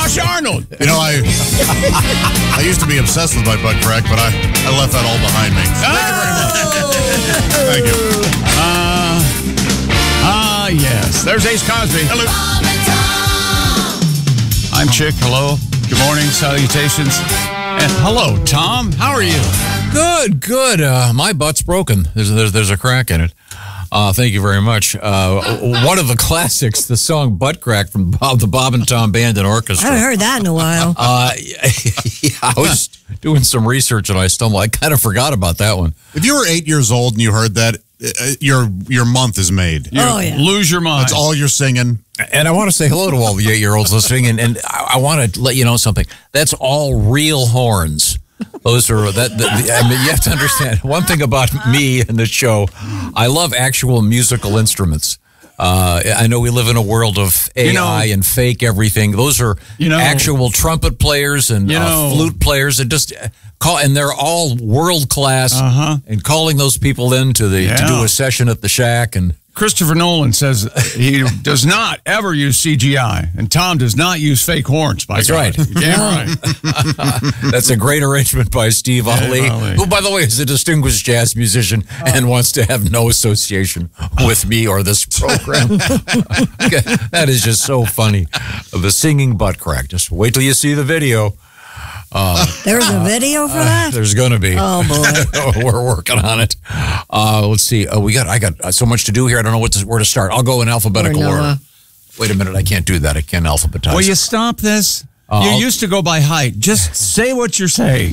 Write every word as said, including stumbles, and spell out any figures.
Josh Arnold. You know, I I used to be obsessed with my butt crack, but I, I left that all behind me. Thank you very much. Thank you. Uh, ah, uh, yes. There's Ace Cosby. Hello. I'm Chick. Hello. Good morning. Salutations. And hello, Tom. How are you? Good, good. Uh, my butt's broken. There's, there's there's a crack in it. Uh, thank you very much. Uh, one of the classics, the song "Butt Crack" from Bob, the Bob and Tom Band and Orchestra. I haven't heard that in a while. Uh, yeah, I was doing some research and I stumbled. I kind of forgot about that one. If you were eight years old and you heard that, uh, your your month is made. You oh, yeah. Lose your mind. That's all you're singing. And I want to say hello to all the eight-year-olds listening, and, and I, I want to let you know something. That's all real horns. Those are that. The, the, I mean, you have to understand one thing about me and the show. I love actual musical instruments. Uh, I know we live in a world of A I you know, and fake everything. Those are you know, actual trumpet players and you know, uh, flute players, and just call. And they're all world class. Uh-huh. And calling those people in to the yeah. to do a session at the Shack and. Christopher Nolan says he does not ever use C G I, and Tom does not use fake horns. By That's God. right. Damn right. That's a great arrangement by Steve Ali, Ali, who, by the way, is a distinguished jazz musician oh. and wants to have no association with me or this program. That is just so funny. The singing butt crack. Just wait till you see the video. Uh, There's a video for that? Uh, there's going to be. Oh, boy. We're working on it. Uh, let's see. Uh, we got. I got uh, so much to do here. I don't know what to, where to start. I'll go in alphabetical order. Wait a minute. I can't do that. I can't alphabetize. Will you stop this? Uh, you used to go by height. Just say what you're saying.